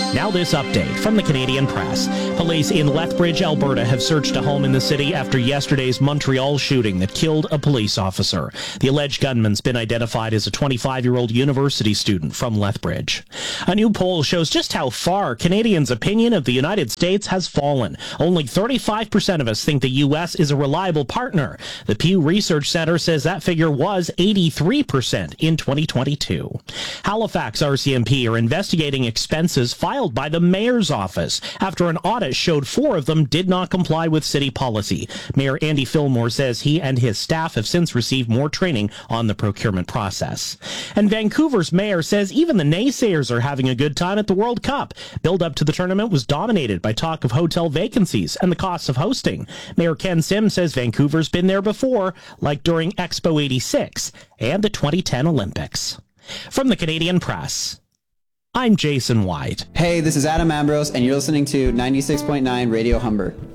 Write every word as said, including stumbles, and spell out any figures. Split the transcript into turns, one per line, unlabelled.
Now this update from the Canadian Press. Police in Lethbridge, Alberta have searched a home in the city after yesterday's Montreal shooting that killed a police officer. The alleged gunman's been identified as a twenty-five-year-old university student from Lethbridge. A new poll shows just how far Canadians' opinion of the United States has fallen. Only thirty-five percent of us think the U S is a reliable partner. The Pew Research Center says that figure was eighty-three percent in twenty twenty-two. Halifax R C M P are investigating expenses filed by the mayor's office after an audit showed four of them did not comply with city policy. Mayor Andy Fillmore says he and his staff have since received more training on the procurement process. And Vancouver's mayor says even the naysayers are having a good time at the World Cup. Build-up to the tournament was dominated by talk of hotel vacancies and the costs of hosting. Mayor Ken Sim says Vancouver's been there before, like during Expo eighty-six and the twenty ten Olympics. From the Canadian Press, I'm Jason White.
Hey, this is Adam Ambrose, and you're listening to ninety-six point nine Radio Humber.